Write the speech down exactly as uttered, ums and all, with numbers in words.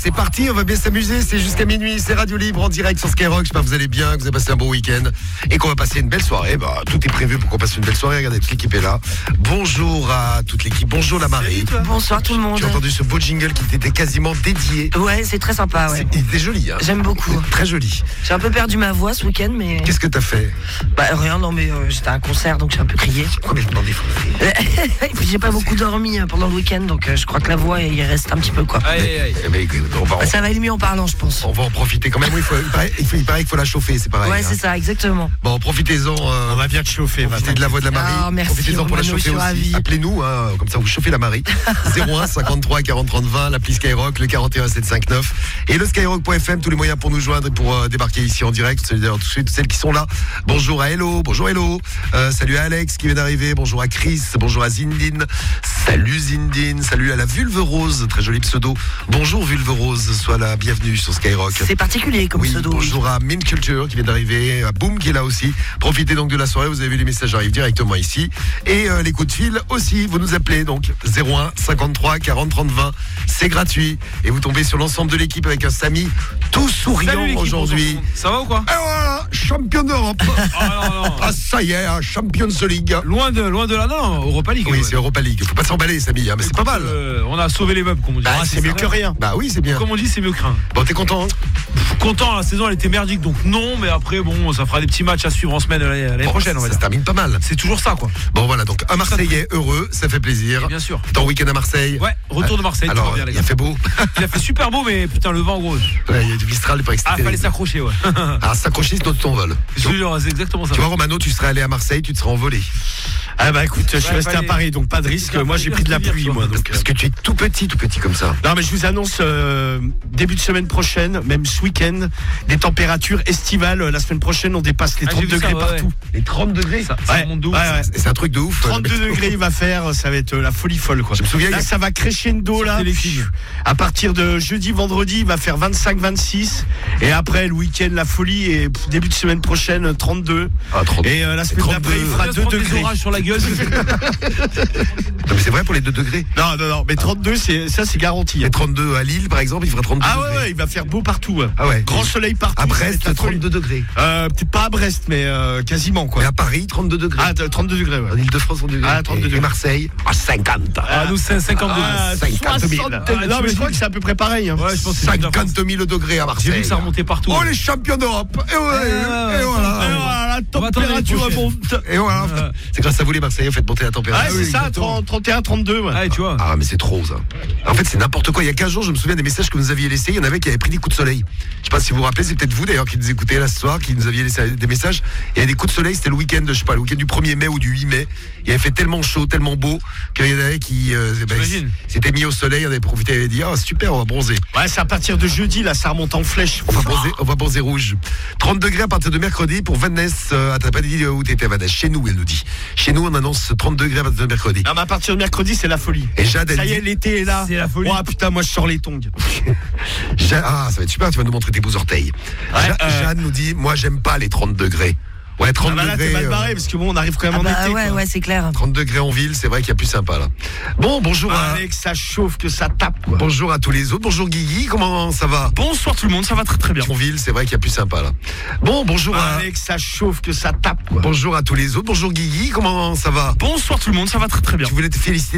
C'est parti, on va bien s'amuser, c'est jusqu'à minuit, c'est Radio Libre en direct sur Skyrock. J'espère que vous allez bien, que vous avez passé un bon week-end et qu'on va passer une belle soirée. Bah, tout est prévu pour qu'on passe une belle soirée, regardez, toute l'équipe est là. Bonjour à toute l'équipe, bonjour la Marie. Bonsoir tout le monde. Tu as entendu ce beau jingle qui t'était quasiment dédié. Ouais, c'est très sympa, ouais. C'est, il était joli, hein. J'aime beaucoup. C'est très joli. J'ai un peu perdu ma voix ce week-end, mais... Qu'est-ce que t'as fait? Bah rien, non mais euh, j'étais à un concert, donc j'ai un peu crié. Complètement défoncé. Et puis j'ai pas beaucoup dormi euh, pendant le week-end, donc euh, je crois que la voix, il reste un petit peu, quoi. Aïe, aïe, aïe. Mais, mais, on va en... Ça va aller mieux en parlant, je pense. On va en profiter quand même. Oui, il, faut, il, paraît, il, faut, il paraît qu'il faut la chauffer, c'est pareil. Ouais, hein. c'est ça, exactement. Bon, profitez-en. Euh, on va bien te chauffer. Profitez de la voix de la Marie. Ah, merci, profitez-en pour la Romano, chauffer aussi. ravi. Appelez-nous, hein, comme ça vous chauffez la Marie. zéro un cinquante-trois quarante trente vingt, l'appli Skyrock, le quarante et un sept cent cinquante-neuf et le skyrock point f m, tous les moyens pour nous joindre et pour euh, débarquer ici en direct. Salut d'ailleurs toutes celles qui sont là. Bonjour à Hello, bonjour Hello. Euh, salut à Alex qui vient d'arriver. Bonjour à Chris, bonjour à Zindine. Salut Zindine, salut à la Vulve Rose, très joli pseudo. Bonjour Vulve Rose, sois la bienvenue sur Skyrock. C'est particulier comme oui, pseudo. Bonjour à Mint Culture qui vient d'arriver, à Boom qui est là aussi. Profitez donc de la soirée, vous avez vu les messages arrivent directement ici. Et euh, les coups de fil aussi, vous nous appelez donc zéro un cinquante-trois quarante trente vingt, c'est gratuit. Et vous tombez sur l'ensemble de l'équipe avec un Samy tout souriant aujourd'hui. Ça va ou quoi? Et voilà, champion d'Europe. Ah non, non. Ah ça y est, hein, Champions League. Loin de, loin de là, non, Europa League. Oui, ouais. c'est Europa League. Faut pas s'emballer, Samy, hein, mais c'est pas mal. Euh, on a sauvé les meubles, comme on dit. Bah, Ah, c'est c'est mieux vrai. que rien. Bah oui, c'est bien. Comme on dit, c'est mieux que rien. Bon, t'es content, hein? Content, la saison elle était merdique, donc non, mais après, bon, ça fera des petits matchs à suivre en semaine l'année, l'année Bon, prochaine, on va ça se dire. termine pas mal. C'est toujours ça, quoi. Bon voilà, donc un Marseillais heureux, ça fait plaisir. Et bien sûr. T'es en week-end à Marseille? Ouais, retour de Marseille, Alors, toujours bien, les il gars. a fait beau. Il a fait super beau, mais putain, le vent, gros. Ouais, il y a du Mistral, il paraît que c'était Ah, fallait terrible. s'accrocher, ouais. Ah, s'accrocher, c'est notre ton vol. Je te jure, c'est exactement ça. Tu vois, Romano, tu serais allé à Marseille, tu te serais envolé. Ah bah écoute, je suis Ouais, resté à Paris, donc pas de risque. Moi, j'ai pris de la pluie, moi. Donc, Parce que tu es tout petit, tout petit comme ça. non, mais je vous annonce euh, début de semaine prochaine, même ce week-end, des températures estivales. La semaine prochaine, on dépasse les Ah, trente j'ai vu degrés ça, ouais, partout. Les trente degrés. Ça, ça Ouais, monte de ouf. ouais, ouais. C'est un truc de ouf. trente-deux degrés, il va faire, ça va être la folie folle, quoi. Je me souviens, il y Là, a- ça va crescendo, là. Sortez les filles. À partir de jeudi, vendredi, il va faire vingt-cinq vingt-six. Et après, le week-end, la folie. Et pff, début de semaine prochaine, trente-deux. Ah, trente. Et euh, la semaine trente-deux. d'après, il fera Laisse deux prendre des degrés. orages sur la gueule. Non, mais c'est vrai pour les deux degrés. Non, non, non, mais trente-deux, c'est, ça, c'est garanti. Et trente-deux à Lille, par exemple, il fera trente-deux Ah ouais, degrés. ouais, il va faire beau partout. Ouais. Ah ouais. Grand soleil partout. À ça va Brest, être la folie. trente-deux degrés. Euh, peut-être pas à Brest, mais euh, quasiment, quoi. Et à Paris, trente-deux degrés. Ah, trente-deux degrés, ouais. En Ile-de-France, trente degrés. Ah, trente-deux Et- Et degrés. Marseille, à cinquante. Ah, nous, c'est cinquante Ah, degrés. cinquante mille. soixante. Ah, Non, mais je t'imagines crois que c'est à peu près pareil. Hein. Ouais, je pense que c'est cinquante mille degrés à Marseille. J'ai vu que ça remontait partout. Oh, les champions d'Europe. Et, ouais, ouais, ouais, et ouais. Et voilà. voilà, la On va attendre l'année température prochaine. monte. Et voilà. Ouais. C'est grâce à vous les Marseillais, faites monter la Ah, température. c'est ça, trente, trente et un, trente-deux. Ouais. Ah, tu vois. Ah mais c'est trop ça. En fait c'est n'importe quoi. Il y a quinze jours je me souviens des messages que vous nous aviez laissés. Il y en avait qui avaient pris des coups de soleil. Je sais pas si vous vous rappelez, c'est peut-être vous d'ailleurs qui nous écoutez là ce soir, qui nous aviez laissé des messages. Il y avait des coups de soleil, c'était le week-end, je sais pas, le week-end du premier mai ou du huit mai. Il avait fait tellement chaud, tellement beau qu'il y en avait qui euh, bah, J'imagine. s'étaient mis au soleil, on avait profité, on avait dit ah super on va bronzer. Ouais, c'est à partir de jeudi, là, ça remonte en flèche. On va bronzer, on va bronzer rouge. trente degrés à partir de mercredi pour Vanessa. Euh, ah, t'as pas dit où t'étais Vanessa? Chez nous elle nous dit. Chez nous on annonce trente degrés à partir de mercredi. Non, mais à partir de mercredi, c'est la folie. Et Jade elle Ça y dit- est, l'été est là. C'est la folie. Oh putain, moi je sors les tongs. Ja- ah, ça va être super, tu vas nous montrer tes beaux orteils. Ouais, Ja- euh, Jeanne nous dit, moi j'aime pas les trente degrés. Ouais, trente Ah bah là, t'es degrés. mal euh, barré parce que bon, on arrive quand même Ah en bah été. ouais, quoi. ouais, c'est clair. trente degrés en ville, c'est vrai qu'il y a plus sympa là. Bon, bonjour à, Avec ça chauffe, que ça tape, quoi. bonjour à tous les autres. Bonjour Guigui, comment ça va? Bonsoir tout le monde, ça va très très bien. En ville, c'est vrai qu'il y a plus sympa là. Bon, bonjour à, Avec ça chauffe, que ça tape, quoi. bonjour à tous les autres. Bonjour Guigui, comment ça va? Bonsoir tout le monde, ça va très très bien. Tu voulais te féliciter